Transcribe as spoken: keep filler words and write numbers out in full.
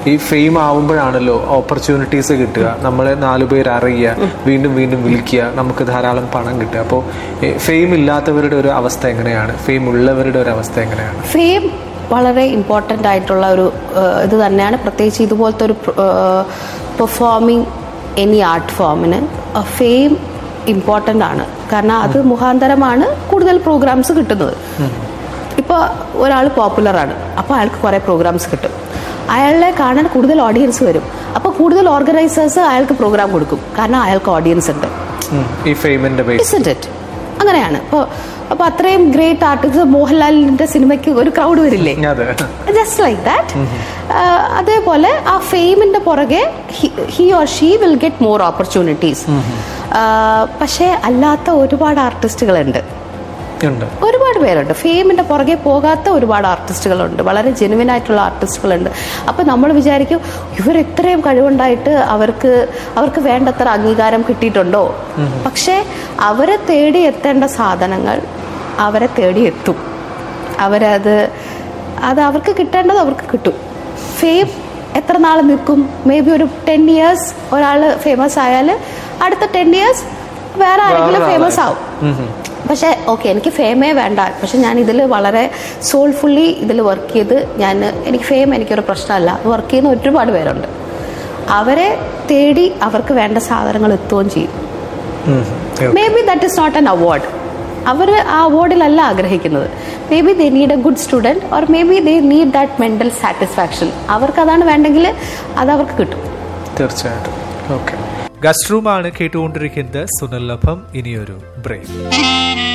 ഈ fame ആവുമ്പോഴാണല്ലോ opportunities കിട്ടുക, നമ്മളെ നാലുപേർ അറിയുക, വീണ്ടും വീണ്ടും വിളിക്കുക, നമുക്ക് ധാരാളം പണം കിട്ടുക. അപ്പോൾ ഫെയിം ഇല്ലാത്തവരുടെ ഒരു അവസ്ഥ എങ്ങനെയാണ്, ഫെയിം ഉള്ളവരുടെ ഒരു അവസ്ഥ എങ്ങനെയാണ്? ഫെയിം വളരെ ഇമ്പോർട്ടൻ്റ് ആയിട്ടുള്ള ഒരു ഇത് തന്നെയാണ്. പ്രത്യേകിച്ച് ഇതുപോലത്തെ ഒരു performing any art ഫോമിന് fame important ആണ്. കാരണം അത് മുഖാന്തരമാണ് കൂടുതൽ പ്രോഗ്രാംസ് കിട്ടുന്നത്. ഇപ്പോൾ ഒരാൾ പോപ്പുലറാണ്, അപ്പോൾ അയാൾക്ക് കുറേ പ്രോഗ്രാംസ് കിട്ടും. അയാളെ കാണാൻ കൂടുതൽ ഓഡിയൻസ് വരും, അപ്പോൾ കൂടുതൽ ഓർഗനൈസേഴ്സ് അയാൾക്ക് പ്രോഗ്രാം കൊടുക്കും, കാരണം അയാൾക്ക് ഓഡിയൻസ് ഉണ്ട്. ഈ ഫെയിമിന്റെ ബേസ് ഇറ്റ് അങ്ങനെയാണ്. ഇപ്പോൾ അപ്പോൾ അത്രയും ഗ്രേറ്റ് ആർട്ടിസ്റ്റ് മോഹൻലാലിന്റെ സിനിമയ്ക്ക് ഒരു ക്രൗഡ് വരില്ലേ, ജസ്റ്റ് ലൈക്ക് ദാറ്റ്. അതേപോലെ ആ ഫെയിമിന്റെ പുറകെ he or she will get more opportunities. പക്ഷേ അല്ലാത്ത ഒരുപാട് ആർട്ടിസ്റ്റുകളുണ്ട്, ഒരുപാട് പേരുണ്ട്. ഫെയിമിന്റെ പുറകെ പോകാത്ത ഒരുപാട് ആർട്ടിസ്റ്റുകളുണ്ട്, വളരെ ജെനുവിൻ ആയിട്ടുള്ള ആർട്ടിസ്റ്റുകളുണ്ട്. അപ്പം നമ്മൾ വിചാരിക്കും ഇവർ ഇത്രയും കഴിവുണ്ടായിട്ട് അവർക്ക് അവർക്ക് വേണ്ടത്ര അംഗീകാരം കിട്ടിയിട്ടുണ്ടോ? പക്ഷേ അവരെ തേടി എത്തേണ്ട സാധനങ്ങൾ അവരെ തേടി എത്തും. അവരത് അത് അവർക്ക് കിട്ടേണ്ടത് അവർക്ക് കിട്ടും. ഫെയിം എത്ര നാൾ നിൽക്കും? മേ ബി ഒരു ടെൻ ഇയേഴ്സ് ഒരാൾ ഫേമസ് ആയാൽ അടുത്ത ടെൻ ഇയേഴ്സ് വേറെ ആരെങ്കിലും ഫേമസ് ആവും. പക്ഷെ ഓക്കെ, എനിക്ക് ഫെയിമേ വേണ്ട, പക്ഷെ ഞാൻ ഇതിൽ വളരെ സോൾഫുള്ളി ഇതിൽ വർക്ക് ചെയ്ത് ഞാൻ എനിക്ക് ഫെയിം എനിക്കൊരു പ്രശ്നമല്ല, വർക്ക് ചെയ്യുന്ന ഒരുപാട് പേരുണ്ട്. അവരെ തേടി അവർക്ക് വേണ്ട സാധനങ്ങൾ എത്തുകയും ചെയ്യും. May be that is not an award. അവർ ആ അവാർഡിലല്ല ആഗ്രഹിക്കുന്നത്. May be they need A good student, or may be they need that mental satisfaction. അവർക്ക് അതാണ് വേണ്ടെങ്കിൽ അത് അവർക്ക് കിട്ടും. തീർച്ചയായിട്ടും. ഓക്കെ, ഗസ്റ്റ് റൂമാണ് കേട്ടുകൊണ്ടിരിക്കുന്നത്. സുനല്ലഭം. ഇനിയൊരു ബ്രേക്ക്.